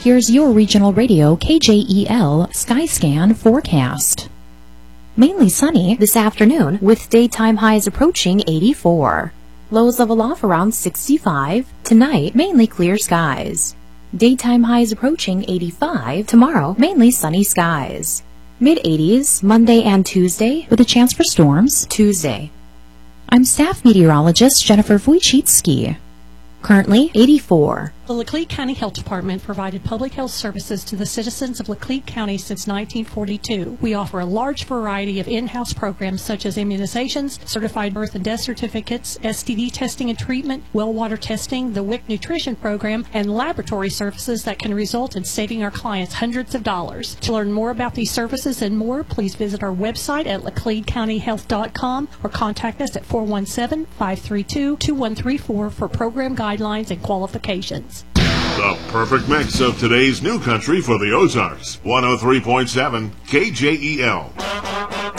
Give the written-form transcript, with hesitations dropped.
Here's your regional radio KJEL Skyscan forecast. Mainly sunny this afternoon with daytime highs approaching 84. Lows level off around 65. Tonight, mainly clear skies. Daytime highs approaching 85. Tomorrow, mainly sunny skies. Mid-80s Monday and Tuesday with a chance for storms Tuesday. I'm staff meteorologist Jennifer Wojcicki. Currently 84. The Laclede County Health Department provided public health services to the citizens of Laclede County since 1942. We offer a large variety of in-house programs such as immunizations, certified birth and death certificates, STD testing and treatment, well water testing, the WIC nutrition program, and laboratory services that can result in saving our clients hundreds of dollars. To learn more about these services and more, please visit our website at lacledecountyhealth.com or contact us at 417-532-2134 for program guidelines and qualifications. The perfect mix of today's new country for the Ozarks. 103.7 KJEL.